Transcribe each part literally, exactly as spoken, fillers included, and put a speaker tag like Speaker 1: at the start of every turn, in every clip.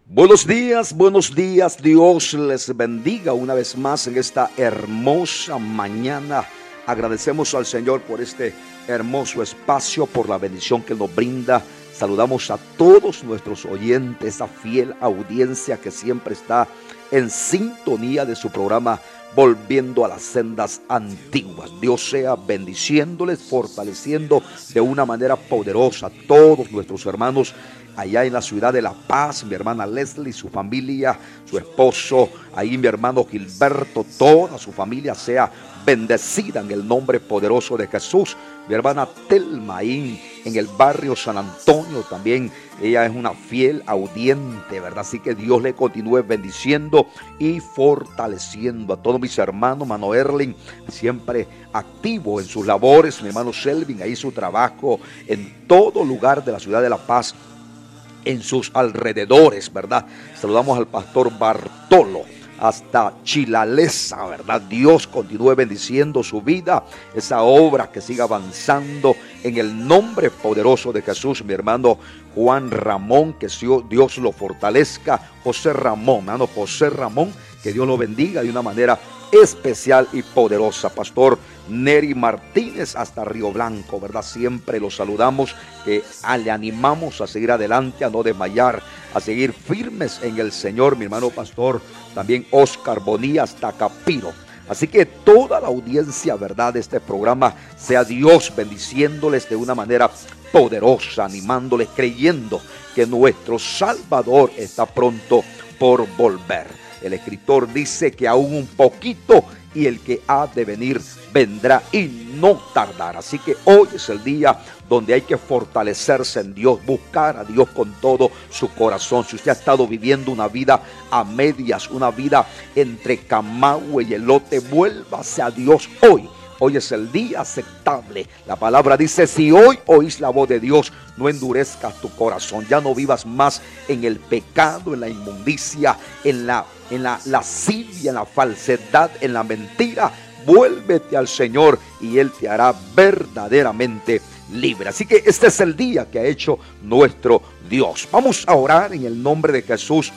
Speaker 1: Buenos días, buenos días, Dios les bendiga una vez más en esta hermosa mañana. Agradecemos al Señor por este hermoso espacio, por la bendición que nos brinda. Saludamos a todos nuestros oyentes, esa fiel audiencia que siempre está en sintonía de su programa Volviendo a las Sendas Antiguas. Dios sea bendiciéndoles, fortaleciendo de una manera poderosa a todos nuestros hermanos allá en la ciudad de La Paz, mi hermana Leslie, su familia, su esposo, ahí mi hermano Gilberto, toda su familia sea bendecida en el nombre poderoso de Jesús. Mi hermana Telma ahí en el barrio San Antonio también, ella es una fiel audiente, ¿verdad? Así que Dios le continúe bendiciendo y fortaleciendo a todos mis hermanos. Mano Erling, siempre activo en sus labores, mi hermano Selvin, ahí su trabajo en todo lugar de la ciudad de La Paz, en sus alrededores, ¿verdad? Saludamos al pastor Bartolo hasta Chilalesa, ¿verdad? Dios continúe bendiciendo su vida, esa obra que siga avanzando en el nombre poderoso de Jesús. Mi hermano Juan Ramón, que Dios lo fortalezca. José Ramón, hermano José Ramón, que Dios lo bendiga de una manera especial y poderosa. Pastor Neri Martínez hasta Río Blanco, ¿verdad? Siempre los saludamos, que eh, le animamos a seguir adelante, a no desmayar, a seguir firmes en el Señor. Mi hermano pastor también Oscar Bonilla hasta Capiro. Así que toda la audiencia, ¿verdad?, de este programa, sea Dios bendiciéndoles de una manera poderosa, animándoles, creyendo que nuestro Salvador está pronto por volver. El escritor dice que aún un poquito y el que ha de venir vendrá y no tardará. Así que hoy es el día donde hay que fortalecerse en Dios, buscar a Dios con todo su corazón. Si usted ha estado viviendo una vida a medias, una vida entre Camagüey y elote, vuélvase a Dios hoy. Hoy es el día aceptable. La palabra dice: si hoy oís la voz de Dios, no endurezcas tu corazón. Ya no vivas más en el pecado, en la inmundicia, en la, en la lascivia, en la falsedad, en la mentira. Vuélvete al Señor y Él te hará verdaderamente libre. Así que este es el día que ha hecho nuestro Dios. Vamos a orar en el nombre de Jesús,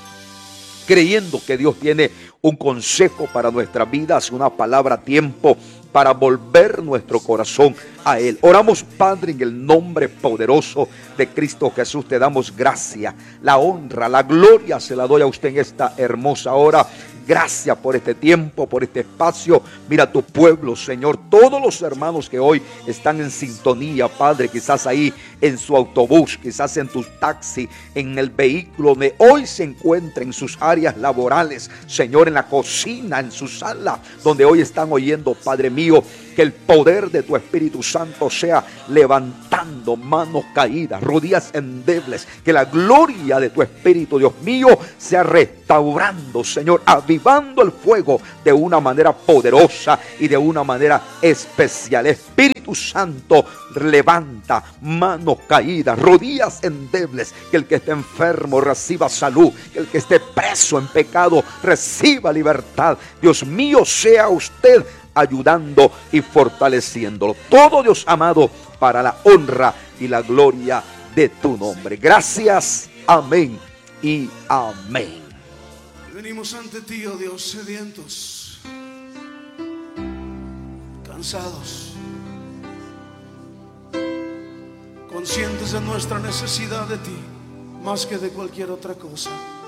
Speaker 1: creyendo que Dios tiene un consejo para nuestras vidas, una palabra a tiempo para volver nuestro corazón a Él. Oramos, Padre, en el nombre poderoso de Cristo Jesús. Te damos gracia, la honra, la gloria se la doy a usted en esta hermosa hora. Gracias por este tiempo, por este espacio. Mira tu pueblo, Señor, todos los hermanos que hoy están en sintonía, Padre, quizás ahí en su autobús, quizás en tu taxi, en el vehículo donde hoy se encuentra, en sus áreas laborales, Señor, en la cocina, en su sala, donde hoy están oyendo, Padre mío, que el poder de tu Espíritu Santo sea levantando manos caídas, rodillas endebles, que la gloria de tu Espíritu, Dios mío, sea restaurando, Señor, avivando el fuego de una manera poderosa y de una manera especial. Espíritu Santo, levanta manos caídas, rodillas endebles, que el que esté enfermo reciba salud, que el que esté preso en pecado reciba libertad. Dios mío, sea usted ayudando y fortaleciéndolo. Todo, Dios amado, para la honra y la gloria de tu nombre. Gracias, amén y amén.
Speaker 2: Venimos ante ti, oh Dios, sedientos, cansados, conscientes de nuestra necesidad de ti, más que de cualquier otra cosa.